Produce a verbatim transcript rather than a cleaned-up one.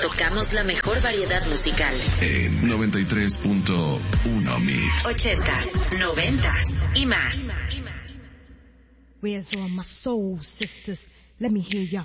tocamos la mejor variedad musical. En noventa y tres punto uno Mix. Ochentas, noventas y más. Where's all my soul sisters? Let me hear your